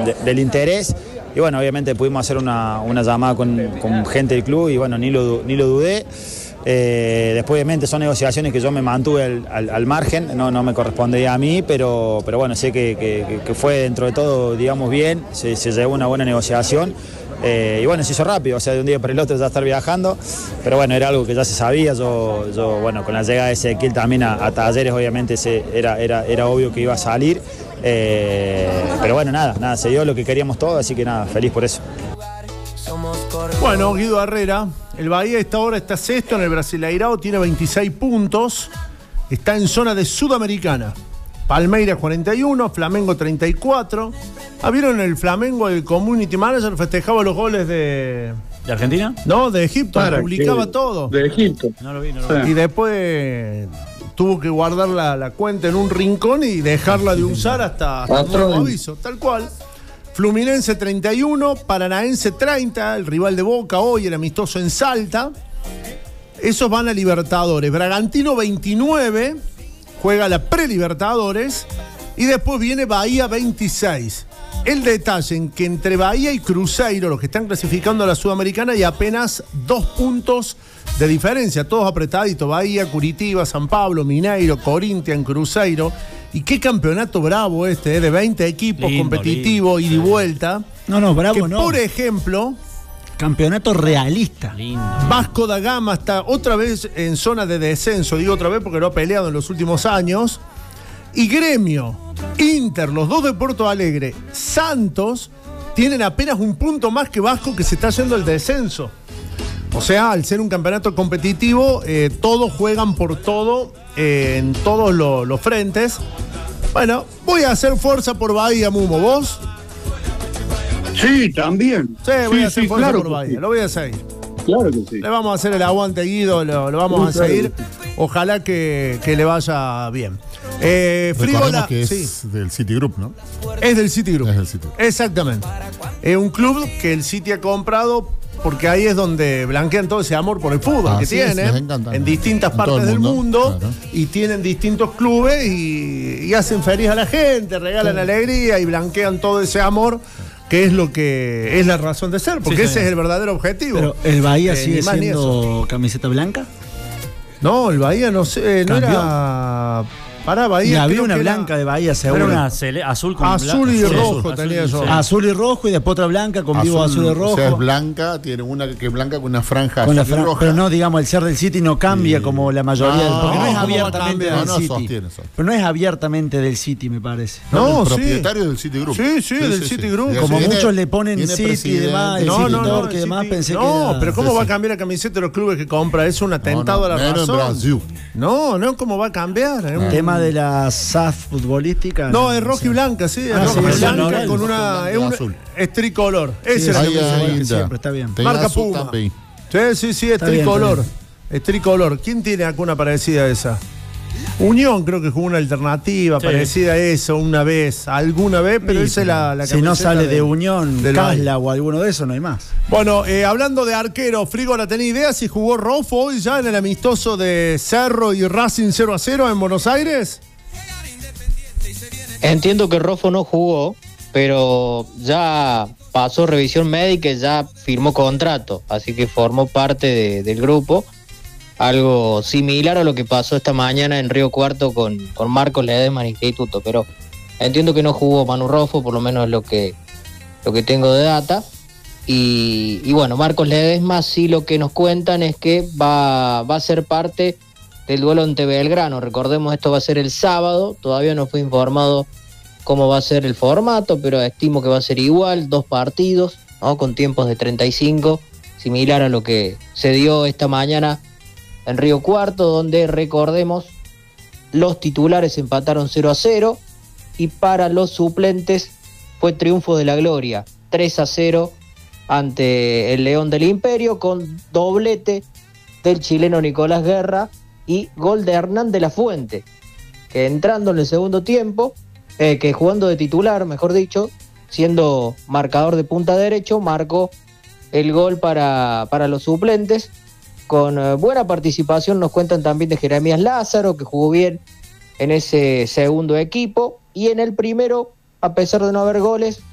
del interés. Y bueno, obviamente pudimos hacer una llamada con gente del club y bueno, ni lo dudé. Después obviamente son negociaciones que yo me mantuve al margen, no me correspondía a mí, pero bueno, sé que fue dentro de todo, digamos, bien, se llevó una buena negociación. Y bueno, se hizo rápido, o sea, de un día para el otro ya estar viajando, pero bueno, era algo que ya se sabía. Yo bueno, con la llegada de Ezequiel también a Talleres, obviamente era obvio que iba a salir, pero bueno, nada, se dio lo que queríamos todos, así que nada, feliz por eso. Bueno, Guido Herrera, el Bahía esta hora está sexto en el Brasileirao, tiene 26 puntos, está en zona de Sudamericana. Palmeiras 41, Flamengo 34. ¿Vieron el Flamengo, el community manager festejaba los goles de Argentina? No, de Egipto, publicaba todo. De Egipto. No lo vi. Y después tuvo que guardar la cuenta en un rincón y dejarla de usar hasta nuevo aviso, tal cual. Fluminense 31, Paranaense 30, el rival de Boca hoy, el amistoso en Salta. Esos van a Libertadores. Bragantino 29, juega la pre-Libertadores. Y después viene Bahía 26. El detalle en que entre Bahía y Cruzeiro, los que están clasificando a la Sudamericana, hay apenas 2 puntos de diferencia, todos apretaditos. Bahía, Curitiba, San Pablo, Mineiro, Corinthians, Cruzeiro. Y qué campeonato bravo de 20 equipos, lindo, competitivo, ida y vuelta. No, bravo que, no. Por ejemplo, campeonato realista. Lindo. Vasco da Gama está otra vez en zona de descenso, digo otra vez porque lo ha peleado en los últimos años. Y Gremio, Inter, los dos de Porto Alegre, Santos, tienen apenas un punto más que Vasco, que se está yendo al descenso. O sea, al ser un campeonato competitivo, todos juegan por todo, en todos los frentes. Bueno, voy a hacer fuerza por Bahía, Mumo. ¿Vos? Sí, también. Sí, voy a hacer fuerza por Bahía, lo voy a seguir. Claro que sí. Le vamos a hacer el aguante, Guido, lo vamos a seguir. Ojalá que le vaya bien. Frígola, que es del Citigroup, ¿no? Es del Citigroup. Es del Citigroup. Exactamente. Es un club que el City ha comprado porque ahí es donde blanquean todo ese amor por el fútbol que tienen en distintas partes del mundo, claro. Y tienen distintos clubes y hacen feliz a la gente, regalan alegría y blanquean todo ese amor, que es lo que es la razón de ser, porque ese es el verdadero objetivo. Pero ¿el Bahía sigue siendo camiseta blanca? No, el Bahía no sé, no era para Bahía. Y había una blanca de Bahía, seguro. Era una azul con azul y rojo tenía eso. Azul y rojo y después otra blanca con vivo azul y rojo. O sea, es blanca, tiene una que es blanca con una franja azul y roja. Pero no, digamos, el ser del City no cambia como la mayoría porque no es abiertamente del City. Pero no es abiertamente del City, me parece. No, el propietario del Citigroup. Sí, del Citigroup. Como muchos le ponen City y demás, el City Torque y demás, pensé que no, pero ¿cómo va a cambiar la camiseta de los clubes que compra? Es un atentado a la razón. No, ¿cómo va a cambiar? El tema de la SAF futbolística. No, es roja y blanca, sí. Es roja y blanca con una. Es tricolor. Ese es el que siempre está bien. Marca Puma. Sí, es tricolor. Es tricolor. ¿Quién tiene alguna parecida a esa? Unión creo que jugó una alternativa parecida a eso alguna vez, pero esa es la si no sale de Unión, Casla o alguno de esos, no hay más. Bueno, hablando de arquero, Frígola, ¿tenés idea si jugó Rofo hoy ya en el amistoso de Cerro y Racing 0-0 en Buenos Aires? Entiendo que Rofo no jugó, pero ya pasó revisión médica y ya firmó contrato, así que formó parte del grupo. Algo similar a lo que pasó esta mañana en Río Cuarto con Marcos Ledesma en Instituto, pero entiendo que no jugó Manu Rofo, por lo menos es lo que tengo de data. Y bueno, Marcos Ledesma sí lo que nos cuentan es que va a ser parte del duelo ante Belgrano. Recordemos, esto va a ser el sábado, todavía no fue informado cómo va a ser el formato, pero estimo que va a ser igual, 2 partidos, ¿no? Con tiempos de 35, similar a lo que se dio esta mañana en Río Cuarto, donde, recordemos, los titulares empataron 0-0 y para los suplentes fue triunfo de la gloria, 3-0 ante el León del Imperio, con doblete del chileno Nicolás Guerra y gol de Hernán de la Fuente, que entrando en el segundo tiempo, que jugando de titular, mejor dicho, siendo marcador de punta derecho, marcó el gol para los suplentes. Con buena participación nos cuentan también de Jeremías Lázaro, que jugó bien en ese segundo equipo, y en el primero, a pesar de no haber goles,